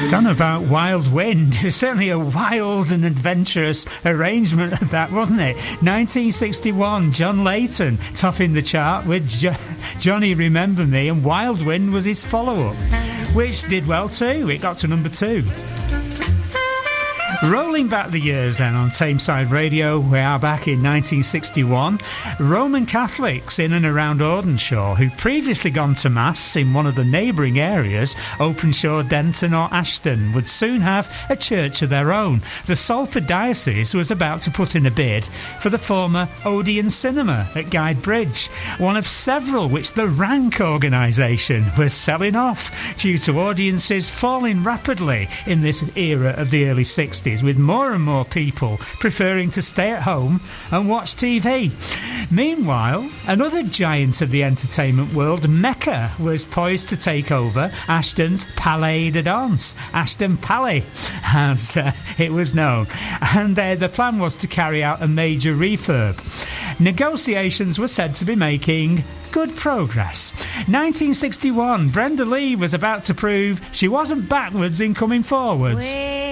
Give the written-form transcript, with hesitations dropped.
Done about Wild Wind. It was certainly a wild and adventurous arrangement of that, wasn't it? 1961, John Layton topping the chart with Johnny Remember Me, and Wild Wind was his follow-up, which did well too. It got to number 2. Rolling back the years then on Tameside Radio, we are back in 1961. Roman Catholics in and around Audenshaw, who'd previously gone to Mass in one of the neighbouring areas, Openshaw, Denton or Ashton, would soon have a church of their own. The Salford Diocese was about to put in a bid for the former Odeon Cinema at Guide Bridge, one of several which the Rank organisation was selling off due to audiences falling rapidly in this era of the early 60s, with more and more people preferring to stay at home and watch TV. Meanwhile, another giant of the entertainment world, Mecca, was poised to take over Ashton's Palais de Danse, Ashton Palais, as it was known, and the plan was to carry out a major refurb. Negotiations were said to be making good progress. 1961, Brenda Lee was about to prove she wasn't backwards in coming forwards.